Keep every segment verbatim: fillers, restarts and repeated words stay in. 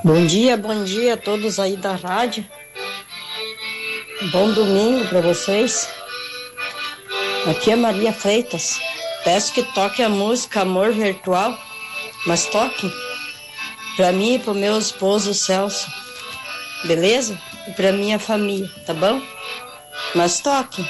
Bom dia, bom dia a todos aí da rádio. Bom domingo para vocês. Aqui é Maria Freitas. Peço que toque a música Amor Virtual, mas toque para mim e para o meu esposo Celso, beleza? E para minha família, tá bom? Mas toque.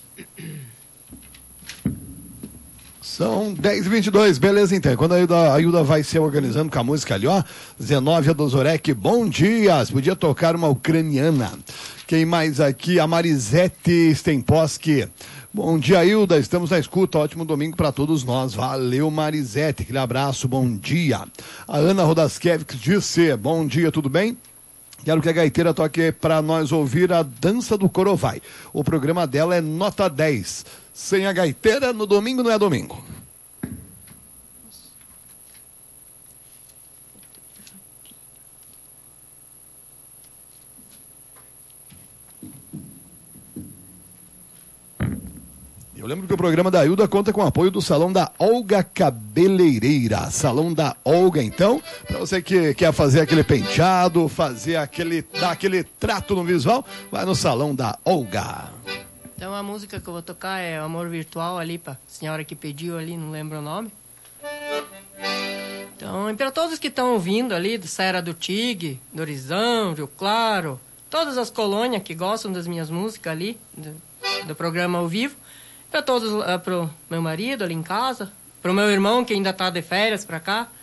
São dez e vinte e dois, beleza então. Quando a Ailda, a Ailda vai se organizando com a música ali, ó. Zenóvia Dozorek, bom dia. Você podia tocar uma ucraniana. Quem mais aqui? A Marisete Stemposki. Bom dia, Ailda. Estamos na escuta. Ótimo domingo para todos nós. Valeu, Marisete. Aquele abraço, bom dia. A Ana Rodaskevich disse, bom dia, tudo bem? Quero que a gaiteira toque para nós ouvir a Dança do Corovai. O programa dela é nota dez. Sem a gaiteira, no domingo não é domingo. Eu lembro que o programa da Ailda conta com o apoio do Salão da Olga Cabeleireira. Salão da Olga, então, para você que quer fazer aquele penteado, fazer aquele, dar aquele trato no visual, vai no Salão da Olga. Então a música que eu vou tocar é Amor Virtual ali, pra senhora que pediu ali, não lembro o nome. Então, e para todos que estão ouvindo ali, do Serra do Tigre, do Horizão, Rio Claro, todas as colônias que gostam das minhas músicas ali, do, do programa ao vivo, para todos, uh, pro meu marido ali em casa, pro meu irmão que ainda tá de férias pra cá,